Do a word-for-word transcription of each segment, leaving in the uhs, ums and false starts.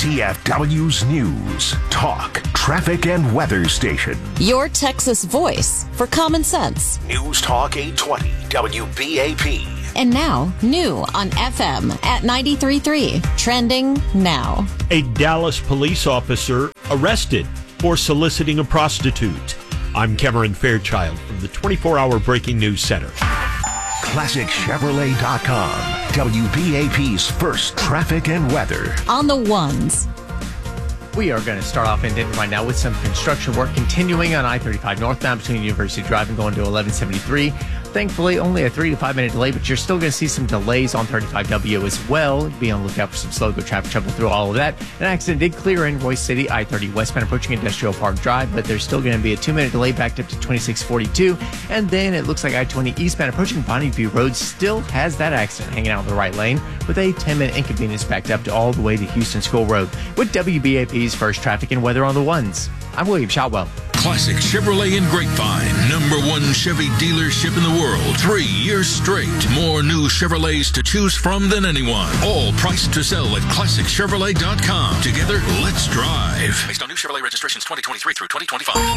D F W's News, Talk, Traffic, and Weather Station. Your Texas voice for common sense. News Talk eight twenty W B A P. And now, new on F M at ninety-three point three. Trending now. A Dallas police officer arrested for soliciting a prostitute. I'm Cameron Fairchild from the twenty-four hour Breaking News Center. Classic Chevrolet dot com. W B A P's first traffic and weather. On the ones. We are going to start off in Denton right now with some construction work continuing on I thirty-five northbound between University Drive and going to eleven seventy-three. Thankfully, only a three to five minute delay, but you're still going to see some delays on thirty-five W as well. Be on the lookout for some slow go traffic trouble through all of that. An accident did clear in Royce City, I thirty westbound approaching Industrial Park Drive, but there's still going to be a two minute delay backed up to twenty-six forty-two. And then it looks like I twenty eastbound approaching Bonnie View Road still has that accident hanging out in the right lane with a ten minute inconvenience backed up to all the way to Houston School Road. With W B A P's first traffic and weather on the ones, I'm William Shotwell. Classic Chevrolet in Grapevine. Number one Chevy dealership in the world. Three years straight. More new Chevrolets to choose from than anyone. All priced to sell at Classic Chevrolet dot com. Together, let's drive. Based on new Chevrolet registrations twenty twenty-three through twenty twenty-five.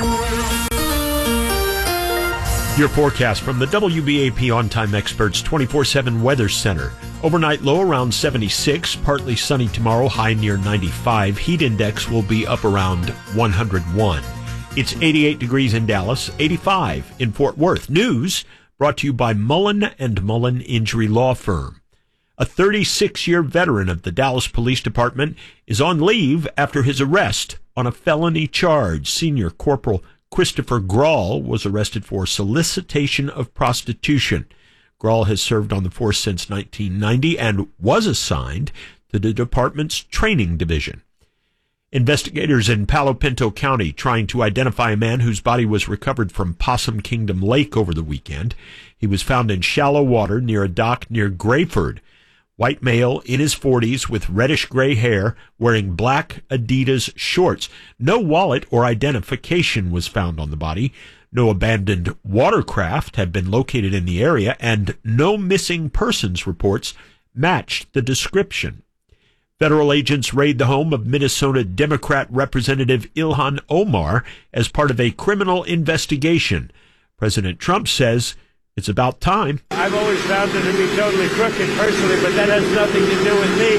Your forecast from the W B A P On Time Experts twenty-four seven Weather Center. Overnight low around seventy-six, partly sunny tomorrow, high near ninety-five. Heat index will be up around one hundred one. It's eighty-eight degrees in Dallas, eighty-five in Fort Worth. News brought to you by Mullen and Mullen Injury Law Firm. A thirty-six year veteran of the Dallas Police Department is on leave after his arrest on a felony charge. Senior Corporal Christopher Grawl was arrested for solicitation of prostitution. Grawl has served on the force since nineteen ninety and was assigned to the department's training division. Investigators in Palo Pinto County trying to identify a man whose body was recovered from Possum Kingdom Lake over the weekend. He was found in shallow water near a dock near Grayford. White male in his forties with reddish-gray hair, wearing black Adidas shorts. No wallet or identification was found on the body. No abandoned watercraft had been located in the area, and no missing persons reports matched the description. Federal agents raid the home of Minnesota Democrat Representative Ilhan Omar as part of a criminal investigation. President Trump says it's about time. I've always found her to be totally crooked personally, but that has nothing to do with me.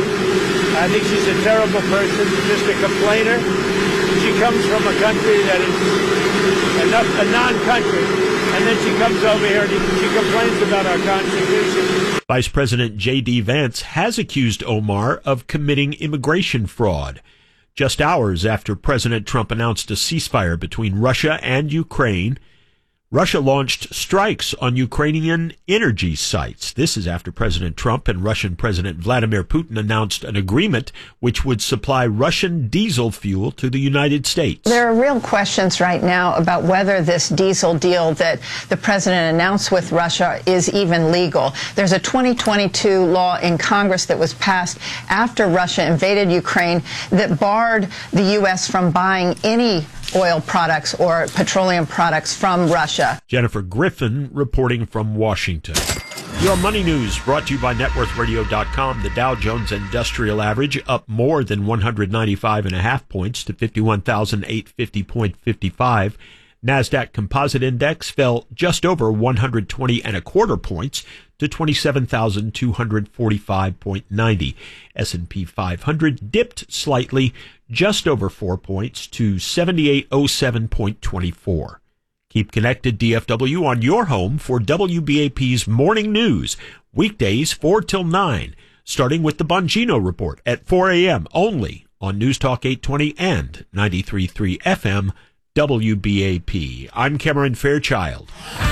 I think she's a terrible person, just a complainer. She comes from a country that is a, a non-country, and then she comes over here and she complains about our Constitution. Vice President J D. Vance has accused Omar of committing immigration fraud. Just hours after President Trump announced a ceasefire between Russia and Ukraine, Russia launched strikes on Ukrainian energy sites. This is after President Trump and Russian President Vladimir Putin announced an agreement which would supply Russian diesel fuel to the United States. There are real questions right now about whether this diesel deal that the president announced with Russia is even legal. There's a twenty twenty-two law in Congress that was passed after Russia invaded Ukraine that barred the U S from buying any oil products or petroleum products from Russia. Jennifer Griffin reporting from Washington. Your money news brought to you by net worth radio dot com. The Dow Jones Industrial Average up more than one hundred ninety-five and a half points to fifty-one thousand eight hundred fifty point five five. NASDAQ Composite Index fell just over one hundred twenty and a quarter points to twenty-seven thousand two hundred forty-five point nine zero. S and P five hundred dipped slightly, just over four points to seventy-eight oh seven point two four. Keep connected, D F W, on your home for W B A P's Morning News, weekdays four till nine, starting with the Bongino Report at four a.m. only on News Talk eight twenty and ninety-three point three F M W B A P. I'm Cameron Fairchild.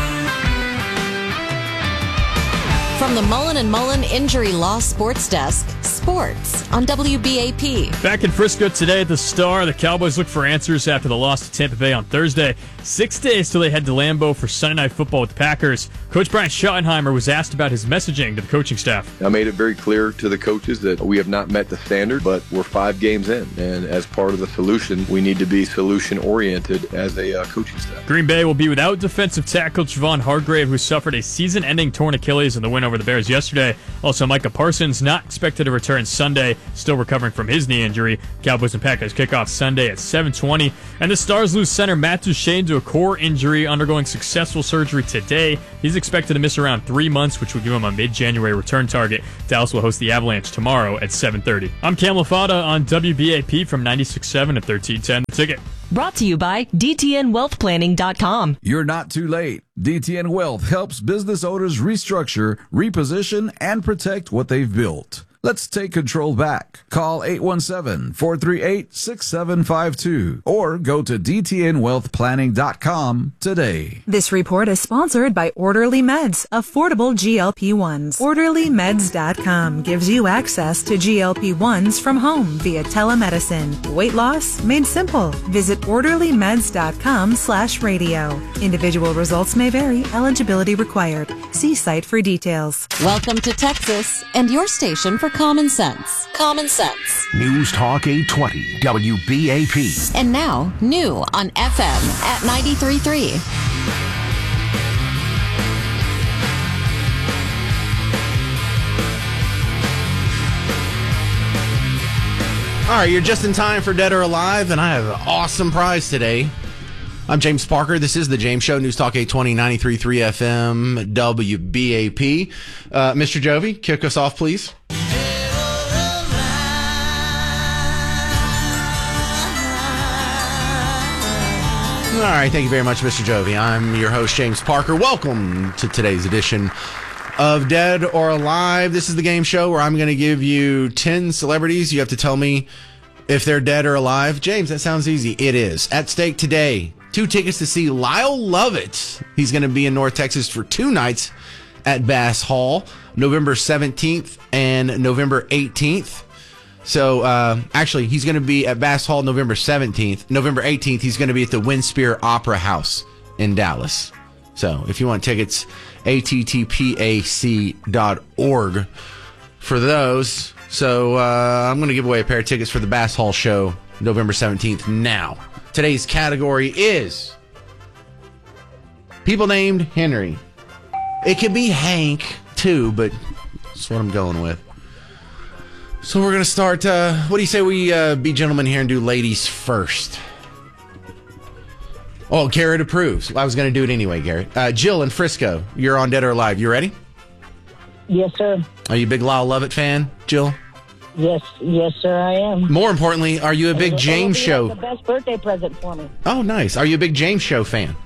From the Mullen and Mullen Injury Law Sports Desk, sports on W B A P. Back in Frisco today at the Star, the Cowboys look for answers after the loss to Tampa Bay on Thursday. Six days till they head to Lambeau for Sunday Night Football with the Packers. Coach Brian Schottenheimer was asked about his messaging to the coaching staff. I made it very clear to the coaches that we have not met the standard, but we're five games in. And as part of the solution, we need to be solution-oriented as a uh, coaching staff. Green Bay will be without defensive tackle Javon Hargrave, who suffered a season-ending torn Achilles in the win win over the Bears yesterday. Also, Micah Parsons not expected to return Sunday, still recovering from his knee injury. Cowboys and Packers kick off Sunday at seven twenty. And the Stars lose center Matt Duchene to a core injury, undergoing successful surgery today. He's expected to miss around three months, which would give him a mid-January return target. Dallas will host the Avalanche tomorrow at seven thirty. I'm Cam LaFada on W B A P from ninety-six point seven at thirteen ten. The Ticket. Brought to you by D T N Wealth Planning dot com. You're not too late. D T N Wealth helps business owners restructure, reposition, and protect what they've built. Let's take control back. Call eight one seven, four three eight, six seven five two or go to D T N Wealth Planning dot com today. This report is sponsored by Orderly Meds, affordable G L P ones. Orderly Meds dot com gives you access to G L P ones from home via telemedicine. Weight loss made simple. Visit Orderly Meds dot com slash radio. Individual results may vary. Eligibility required. See site for details. Welcome to Texas and your station for common sense. Common sense. News Talk eight twenty W B A P. And now, new on F M at ninety-three point three. All right, you're just in time for Dead or Alive, and I have an awesome prize today. I'm James Parker. This is The James Show, News Talk eight twenty, ninety-three point three F M, W B A P. Uh, Mister Jovi, kick us off, please. All right, thank you very much, Mister Jovi. I'm your host, James Parker. Welcome to today's edition of Dead or Alive. This is the game show where I'm going to give you ten celebrities. You have to tell me if they're dead or alive. James, that sounds easy. It is. At stake today, two tickets to see Lyle Lovett. He's going to be in North Texas for two nights at Bass Hall, November seventeenth and November eighteenth. So, uh, actually, he's going to be at Bass Hall November seventeenth. November eighteenth, he's going to be at the Windspear Opera House in Dallas. So, if you want tickets, A T T P A C dot org for those. So, uh, I'm going to give away a pair of tickets for the Bass Hall show November seventeenth now. Today's category is people named Henry. It could be Hank, too, but that's what I'm going with. So we're going to start, uh, what do you say we uh, be gentlemen here and do ladies first? Oh, Garrett approves. I was going to do it anyway, Garrett. Uh, Jill in Frisco, you're on Dead or Alive. You ready? Yes, sir. Are you a big Lyle Lovett fan, Jill? Yes, yes, sir, I am. More importantly, are you a big It'll- James it'll be Show? like the best birthday present for me. Oh, nice. Are you a big James Show fan?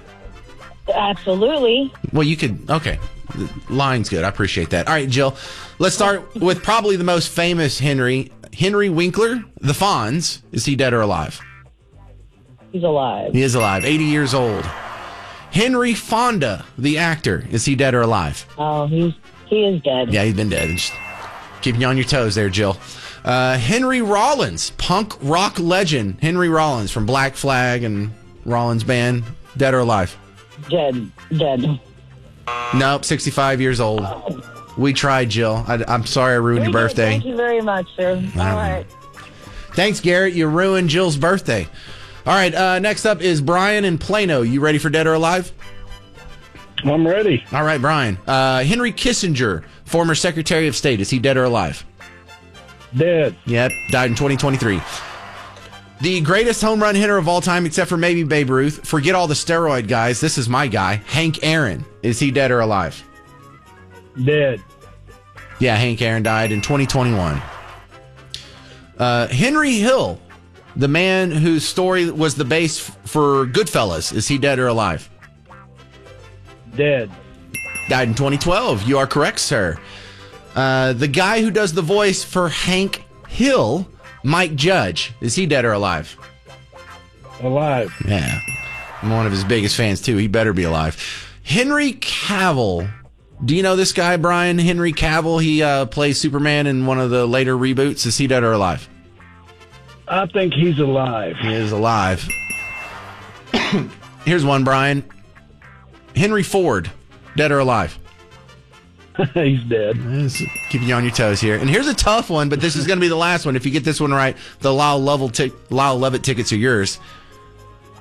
Absolutely. Well, you could, okay. The line's good. I appreciate that. All right, Jill, let's start with probably the most famous Henry. Henry Winkler, the Fonz. Is he dead or alive? He's alive. He is alive. eighty years old. Henry Fonda, the actor. Is he dead or alive? Oh, he's he is dead. Yeah, he's been dead. Just keeping you on your toes there, Jill. Uh, Henry Rollins, punk rock legend. Henry Rollins from Black Flag and Rollins Band. Dead or alive? Dead. Dead. Nope, sixty-five years old. We tried, Jill. I, I'm sorry I ruined your Very good. birthday. Thank you very much, sir. All right. Thanks, Garrett. You ruined Jill's birthday. All right, uh, next up is Brian in Plano. You ready for Dead or Alive? I'm ready. All right, Brian. Uh, Henry Kissinger, former Secretary of State. Is he dead or alive? Dead. Yep, died in twenty twenty-three. The greatest home run hitter of all time, except for maybe Babe Ruth. Forget all the steroid guys. This is my guy, Hank Aaron. Is he dead or alive? Dead. Yeah, Hank Aaron died in twenty twenty-one. Uh, Henry Hill, the man whose story was the base for Goodfellas. Is he dead or alive? Dead. Died in twenty twelve. You are correct, sir. Uh, the guy who does the voice for Hank Hill, Mike Judge. Is he dead or alive? Alive. Yeah. I'm one of his biggest fans, too. He better be alive. Henry Cavill. Do you know this guy, Brian? Henry Cavill. He uh, plays Superman in one of the later reboots. Is he dead or alive? I think he's alive. He is alive. Here's one, Brian. Henry Ford. Dead or alive? He's dead. Keeping you on your toes here. And here's a tough one, but this is going to be the last one. If you get this one right, the Lyle Lovett, t- Lyle Lovett tickets are yours.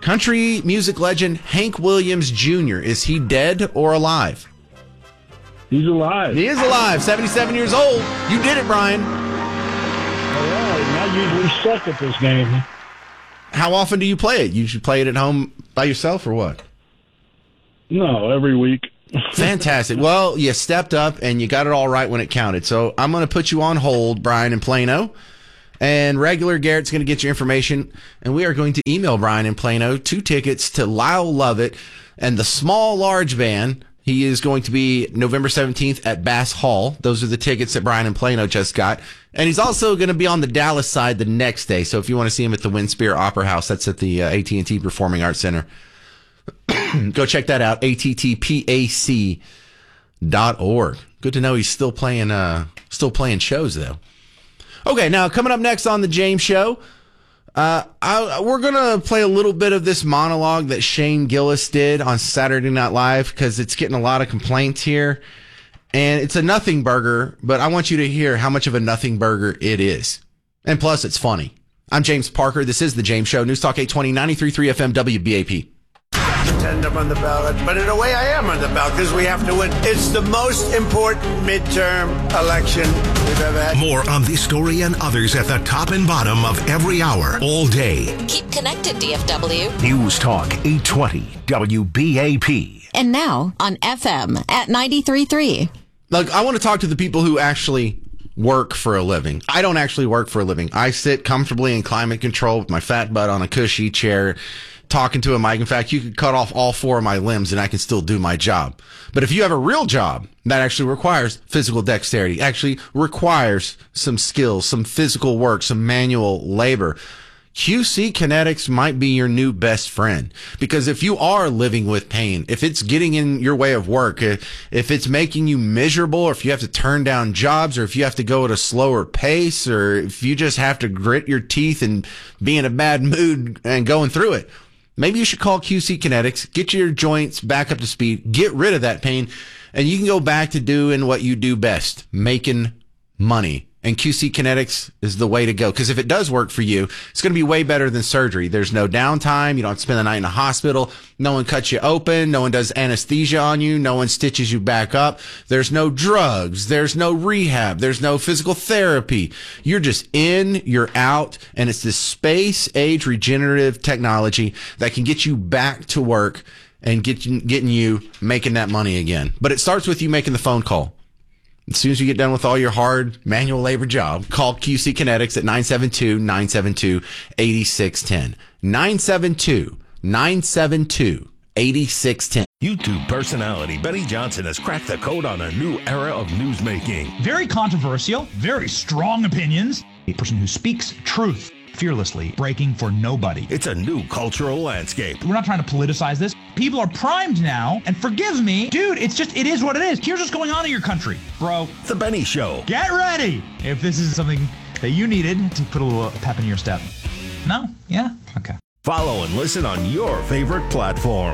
Country music legend Hank Williams Junior Is he dead or alive? He's alive. He is alive. seventy-seven years old. You did it, Brian. All right. And I usually suck at this game. How often do you play it? You should play it at home by yourself or what? No, every week. Fantastic. Well, you stepped up and you got it all right when it counted. So I'm going to put you on hold, Brian in Plano. And regular Garrett's going to get your information. And we are going to email Brian in Plano two tickets to Lyle Lovett and the Small Large Band. He is going to be November seventeenth at Bass Hall. Those are the tickets that Brian in Plano just got. And he's also going to be on the Dallas side the next day. So if you want to see him at the Windspear Opera House, that's at the uh, A T and T Performing Arts Center. Go check that out, A T T P A C dot org. Good to know he's still playing uh, still playing shows, though. Okay, now coming up next on The James Show, uh, I, we're going to play a little bit of this monologue that Shane Gillis did on Saturday Night Live because it's getting a lot of complaints here. And it's a nothing burger, but I want you to hear how much of a nothing burger it is. And plus, it's funny. I'm James Parker. This is The James Show. News Talk eight twenty, ninety-three point three F M, W B A P. Pretend I'm on the ballot, but in a way I am on the ballot because we have to win. It's the most important midterm election we've ever had. More on this story and others at the top and bottom of every hour, all day. Keep connected, D F W. News Talk eight twenty, W B A P. And now on F M at ninety-three point three. Look, I want to talk to the people who actually work for a living. I don't actually work for a living. I sit comfortably in climate control with my fat butt on a cushy chair, talking to a mic. In fact, you could cut off all four of my limbs and I can still do my job. But if you have a real job that actually requires physical dexterity, actually requires some skills, some physical work, some manual labor, Q C Kinetics might be your new best friend. Because if you are living with pain, if it's getting in your way of work, if, if it's making you miserable, or if you have to turn down jobs, or if you have to go at a slower pace, or if you just have to grit your teeth and be in a bad mood and going through it, maybe you should call Q C Kinetics, get your joints back up to speed, get rid of that pain, and you can go back to doing what you do best, making money. And Q C Kinetics is the way to go. Because if it does work for you, it's going to be way better than surgery. There's no downtime. You don't have to spend the night in a hospital. No one cuts you open. No one does anesthesia on you. No one stitches you back up. There's no drugs. There's no rehab. There's no physical therapy. You're just in, you're out. And it's this space-age regenerative technology that can get you back to work and get you, getting you making that money again. But it starts with you making the phone call. As soon as you get done with all your hard manual labor job, call Q C Kinetics at nine seven two, nine seven two, eight six one zero. nine seven two, nine seven two, eight six one zero. YouTube personality Benny Johnson has cracked the code on a new era of newsmaking. Very controversial, very strong opinions. A person who speaks truth fearlessly, breaking for nobody. It's a new cultural landscape. We're not trying to politicize this. People are primed now, and forgive me, dude, it's just, it is what it is. Here's what's going on in your country, bro. The Benny Show. Get ready if this is something that you needed to put a little pep in your step. No? Yeah? Okay. Follow and listen on your favorite platform.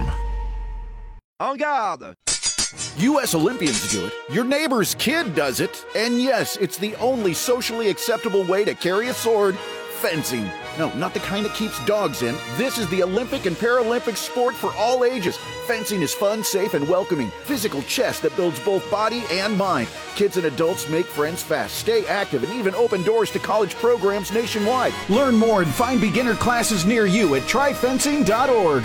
En garde! U S Olympians do it, your neighbor's kid does it, and yes, it's the only socially acceptable way to carry a sword. Fencing. No, not the kind that keeps dogs in. This is the Olympic and Paralympic sport for all ages. Fencing is fun, safe, and welcoming. Physical chess that builds both body and mind. Kids and adults make friends fast, stay active, and even open doors to college programs nationwide. Learn more and find beginner classes near you at try fencing dot org.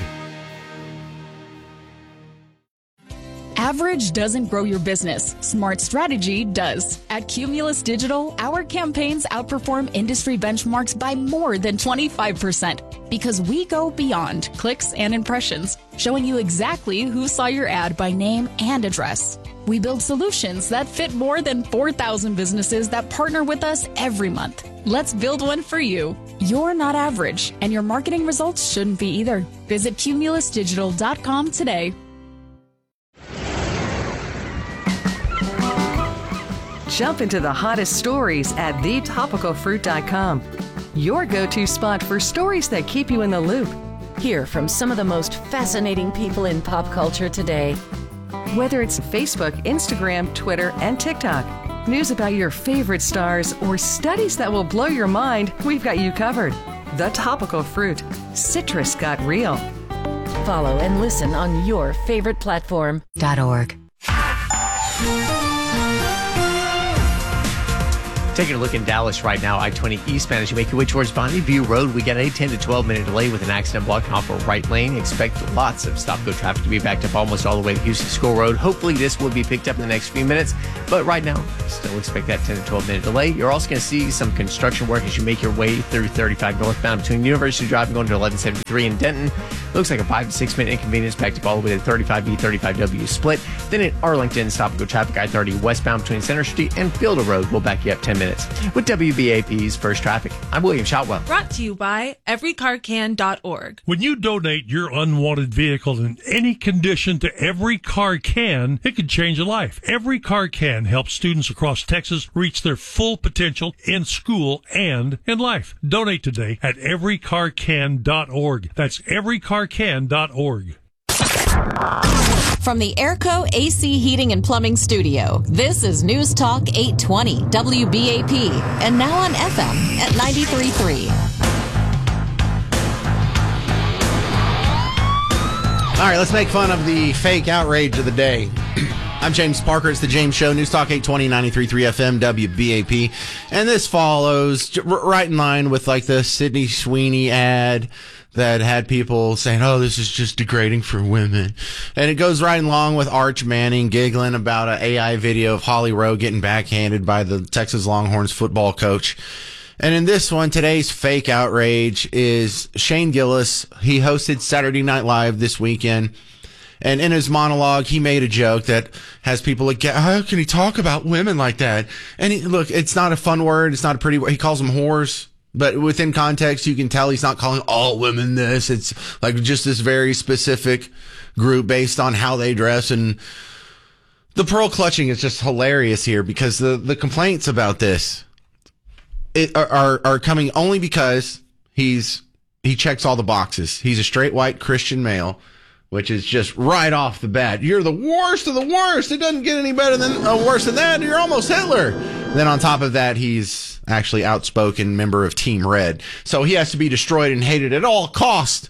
Average doesn't grow your business. Smart strategy does. At Cumulus Digital, our campaigns outperform industry benchmarks by more than twenty-five percent because we go beyond clicks and impressions, showing you exactly who saw your ad by name and address. We build solutions that fit more than four thousand businesses that partner with us every month. Let's build one for you. You're not average, and your marketing results shouldn't be either. Visit cumulus digital dot com today. Jump into the hottest stories at the topical fruit dot com. Your go-to spot for stories that keep you in the loop. Hear from some of the most fascinating people in pop culture today. Whether it's Facebook, Instagram, Twitter, and TikTok, news about your favorite stars, or studies that will blow your mind, we've got you covered. The Topical Fruit. Citrus got real. Follow and listen on your favorite platform. .org. Taking a look in Dallas right now, I twenty eastbound as you make your way towards Bonnie View Road. We got a ten to twelve minute delay with an accident blocking off a right lane. Expect lots of stop-go traffic to be backed up almost all the way to Houston School Road. Hopefully this will be picked up in the next few minutes, but right now, still expect that ten to twelve minute delay. You're also going to see some construction work as you make your way through thirty-five northbound between University Drive and going to eleven seventy-three in Denton. Looks like a five to six minute inconvenience backed up all the way to thirty-five B, thirty-five W split. Then in Arlington, stop-go traffic I thirty westbound between Center Street and Fielder Road will back you up ten minutes. With W B A P's First Traffic, I'm William Shotwell. Brought to you by every car can dot org. When you donate your unwanted vehicle in any condition to Every Car Can, it can change a life. Every Car Can helps students across Texas reach their full potential in school and in life. Donate today at every car can dot org. That's every car can dot org. From the Airco A C Heating and Plumbing Studio, this is News Talk eight twenty W B A P, and now on F M at ninety-three point three. All right, let's make fun of the fake outrage of the day. I'm James Parker. It's the James Show. News Talk eight twenty, ninety-three point three F M, W B A P. And this follows right in line with like the Sydney Sweeney ad that had people saying, oh, this is just degrading for women. And it goes right along with Arch Manning giggling about an A I video of Holly Rowe getting backhanded by the Texas Longhorns football coach. And in this one, today's fake outrage is Shane Gillis. He hosted Saturday Night Live this weekend. And in his monologue, he made a joke that has people like, how can he talk about women like that? And he, look, it's not a fun word. It's not a pretty word. He calls them whores. But within context, you can tell he's not calling all women this. It's like just this very specific group based on how they dress. And the pearl clutching is just hilarious here because the, the complaints about this it, are, are, are coming only because he's he checks all the boxes. He's a straight white Christian male, which is just right off the bat. You're the worst of the worst. It doesn't get any better than uh, worse than that. You're almost Hitler. And then on top of that, he's actually outspoken member of Team Red. So he has to be destroyed and hated at all cost.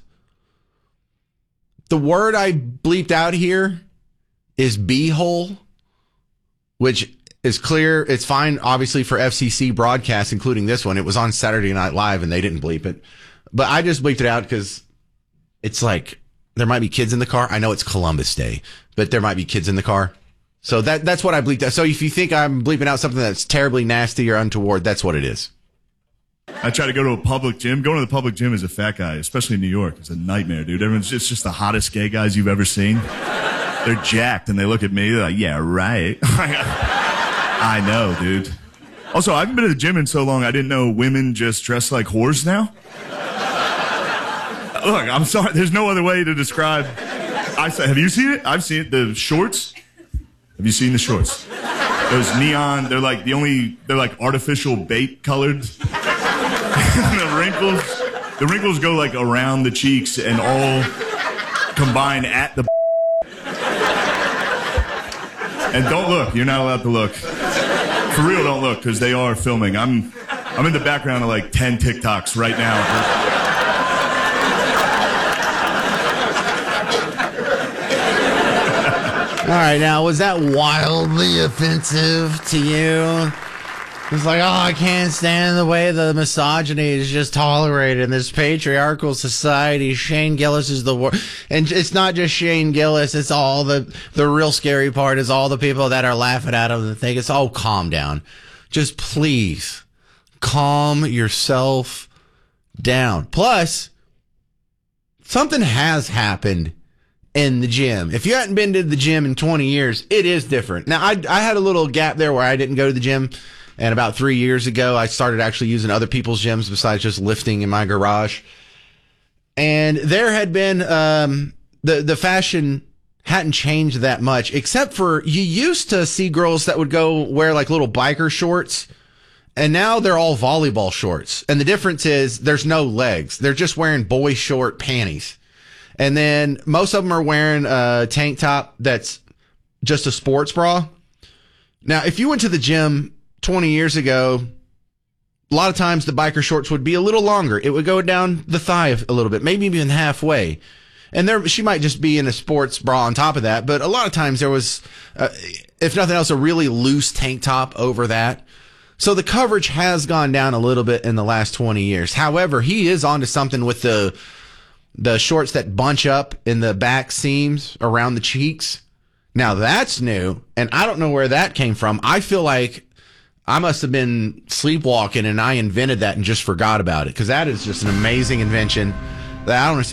The word I bleeped out here is beehole, which is clear. It's fine, obviously, for F C C broadcasts, including this one. It was on Saturday Night Live, and they didn't bleep it. But I just bleeped it out because it's like there might be kids in the car. I know it's Columbus Day, but there might be kids in the car. So that that's what I bleeped out. So if you think I'm bleeping out something that's terribly nasty or untoward, that's what it is. I try to go to a public gym. Going to the public gym as a fat guy, especially in New York, is a nightmare, dude. Everyone's just, just the hottest gay guys you've ever seen. They're jacked, and they look at me. They're like, yeah, right. I know, dude. Also, I haven't been to the gym in so long, I didn't know women just dress like whores now. Look, I'm sorry. There's no other way to describe. I said, have you seen it? I've seen it. The shorts. Have you seen the shorts? Those neon, they're like the only, they're like artificial bait colored. the wrinkles, the wrinkles go like around the cheeks and all combine at the. And don't look, you're not allowed to look. For real, don't look, because they are filming. I'm, I'm in the background of like ten TikToks right now. All right, now, was that wildly offensive to you? It's like, oh, I can't stand the way the misogyny is just tolerated in this patriarchal society. Shane Gillis is the worst. And it's not just Shane Gillis. It's all the, the real scary part is all the people that are laughing at him and think it's, oh, calm down. Just please calm yourself down. Plus, something has happened in the gym. If you hadn't been to the gym in twenty years, it is different. Now, I, I had a little gap there where I didn't go to the gym. And about three years ago, I started actually using other people's gyms besides just lifting in my garage. And there had been, um, the, the fashion hadn't changed that much, except for you used to see girls that would go wear like little biker shorts. And now they're all volleyball shorts. And the difference is there's no legs. They're just wearing boy short panties. And then most of them are wearing a tank top that's just a sports bra. Now, if you went to the gym twenty years ago, a lot of times the biker shorts would be a little longer. It would go down the thigh a little bit, maybe even halfway. And there, she might just be in a sports bra on top of that. But a lot of times there was, uh, if nothing else, a really loose tank top over that. So the coverage has gone down a little bit in the last twenty years. However, he is onto something with the the shorts that bunch up in the back seams around the cheeks. Now that's new, and I don't know where that came from. I feel like I must have been sleepwalking and I invented that and just forgot about it, because that is just an amazing invention that I don't